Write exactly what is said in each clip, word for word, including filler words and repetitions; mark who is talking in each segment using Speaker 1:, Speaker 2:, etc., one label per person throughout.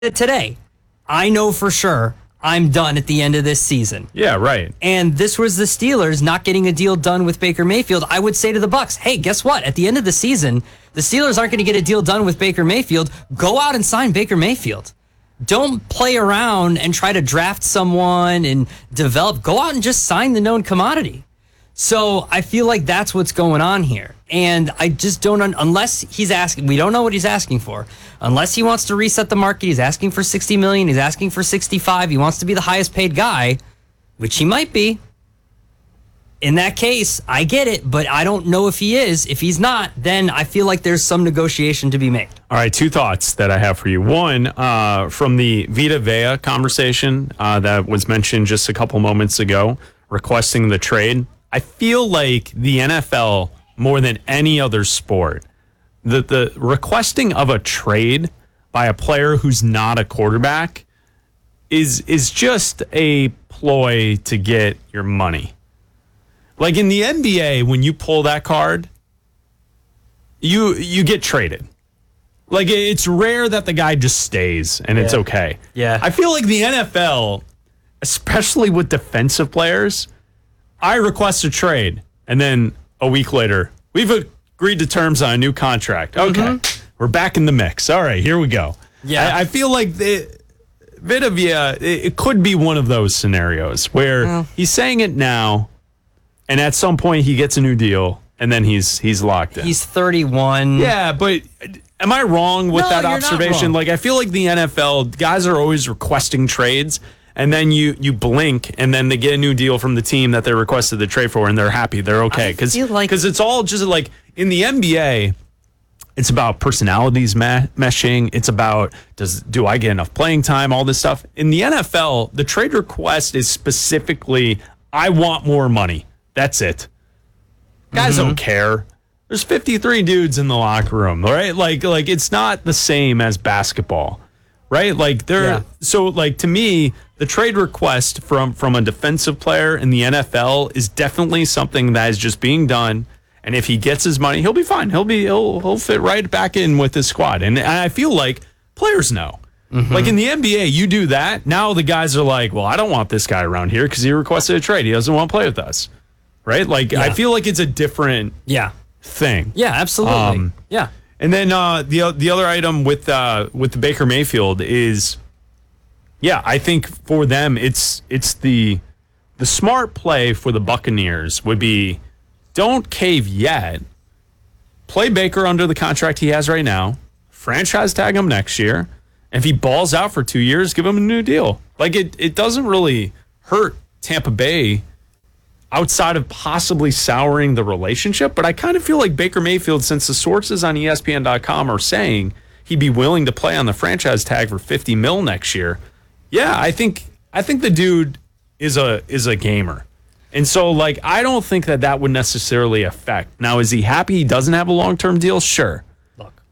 Speaker 1: today. I know for sure I'm done at the end of this season.
Speaker 2: Yeah, right.
Speaker 1: And this was the Steelers not getting a deal done with Baker Mayfield. I would say to the Bucs, hey, guess what? At the end of the season, the Steelers aren't going to get a deal done with Baker Mayfield. Go out and sign Baker Mayfield. Don't play around and try to draft someone and develop. Go out and just sign the known commodity. So I feel like that's what's going on here. And I just don't, un- unless he's asking, we don't know what he's asking for. Unless he wants to reset the market, he's asking for sixty million dollars, he's asking for sixty-five, he wants to be the highest paid guy, which he might be. In that case, I get it, but I don't know if he is. If he's not, then I feel like there's some negotiation to be made.
Speaker 2: All right, two thoughts that I have for you. One, uh, from the Vita Vea conversation uh, that was mentioned just a couple moments ago, requesting the trade. I feel like the N F L, more than any other sport, the, the requesting of a trade by a player who's not a quarterback is is just a ploy to get your money. Like in the N B A, when you pull that card, you you get traded. Like it's rare that the guy just stays and yeah. it's okay.
Speaker 1: Yeah.
Speaker 2: I feel like the N F L, especially with defensive players, I request a trade, and then a week later, we've agreed to terms on a new contract. Okay, mm-hmm. We're back in the mix. All right, here we go. Yeah, I, I feel like the Vita Vea, it, it could be one of those scenarios where well, he's saying it now, and at some point he gets a new deal, and then he's he's locked in.
Speaker 1: He's thirty-one.
Speaker 2: Yeah, but am I wrong with
Speaker 1: no,
Speaker 2: that
Speaker 1: you're
Speaker 2: observation?
Speaker 1: Not wrong.
Speaker 2: Like, I feel like the N F L guys are always requesting trades. And then you, you blink, and then they get a new deal from the team that they requested the trade for, and they're happy. They're okay. Because
Speaker 1: like-
Speaker 2: it's all just like in the N B A, it's about personalities me- meshing. It's about does do I get enough playing time, all this stuff. In the N F L, the trade request is specifically, I want more money. That's it. Guys mm-hmm. don't care. There's fifty-three dudes in the locker room, right? Like, like it's not the same as basketball. Right? Like they're yeah. so like to me, the trade request from from a defensive player in the N F L is definitely something that is just being done. And if he gets his money, he'll be fine. He'll be he'll he'll fit right back in with his squad. And I feel like players know. Mm-hmm. Like in the N B A, you do that. Now the guys are like, well, I don't want this guy around here because he requested a trade. He doesn't want to play with us. Right? Like yeah. I feel like it's a different
Speaker 1: yeah.
Speaker 2: thing.
Speaker 1: Yeah, absolutely. Um, yeah.
Speaker 2: And then uh, the the other item with uh, with the Baker Mayfield is, yeah, I think for them it's it's the the smart play for the Buccaneers would be don't cave yet. Play Baker under the contract he has right now. Franchise tag him next year. And if he balls out for two years, give him a new deal. Like it it doesn't really hurt Tampa Bay outside of possibly souring the relationship. But I kind of feel like Baker Mayfield, since the sources on E S P N dot com are saying he'd be willing to play on the franchise tag for fifty mil next year. Yeah, I think I think the dude is a is a gamer. And so, like, I don't think that that would necessarily affect. Now, is he happy he doesn't have a long-term deal? Sure.
Speaker 1: Look,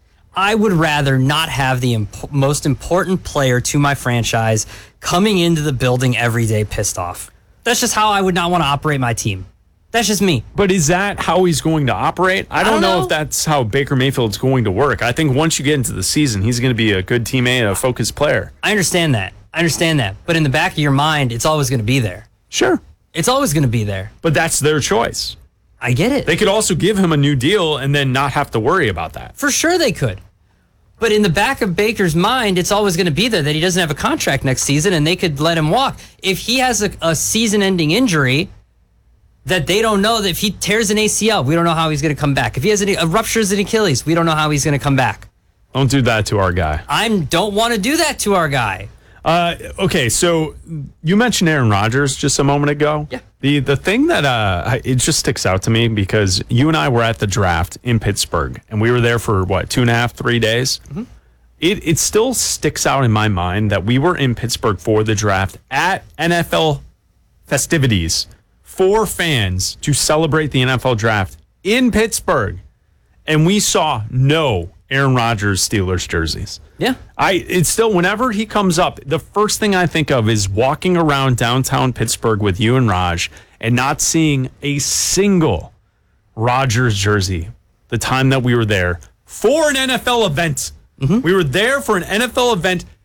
Speaker 1: I would rather not have the imp- most important player to my franchise coming into the building every day pissed off. That's just how I would not want to operate my team. That's just me.
Speaker 2: But is that how he's going to operate? I don't, I don't know, know if that's how Baker Mayfield's going to work. I think once you get into the season, he's going to be a good teammate, a focused player.
Speaker 1: I understand that. I understand that. But in the back of your mind, it's always going to be there.
Speaker 2: Sure.
Speaker 1: It's always going to be there.
Speaker 2: But that's their choice.
Speaker 1: I get it.
Speaker 2: They could also give him a new deal and then not have to worry about that.
Speaker 1: For sure they could. But in the back of Baker's mind, it's always going to be there that he doesn't have a contract next season and they could let him walk. If he has a, a season-ending injury that they don't know, that if he tears an A C L, we don't know how he's going to come back. If he has a ruptures an Achilles, we don't know how he's going to come back.
Speaker 2: Don't do that to our guy.
Speaker 1: I don't want to do that to our guy.
Speaker 2: Uh, okay, so you mentioned Aaron Rodgers just a moment ago.
Speaker 1: Yeah.
Speaker 2: The the thing that uh, it just sticks out to me because you and I were at the draft in Pittsburgh, and we were there for, what, two and a half, three days? Mm-hmm. It, it still sticks out in my mind that we were in Pittsburgh for the draft at N F L festivities for fans to celebrate the N F L draft in Pittsburgh, and we saw no Aaron Rodgers Steelers jerseys.
Speaker 1: Yeah.
Speaker 2: I it's still, whenever he comes up, the first thing I think of is walking around downtown Pittsburgh with you and Raj and not seeing a single Rodgers jersey the time that we were there for an N F L event. Mm-hmm. We were there for an N F L event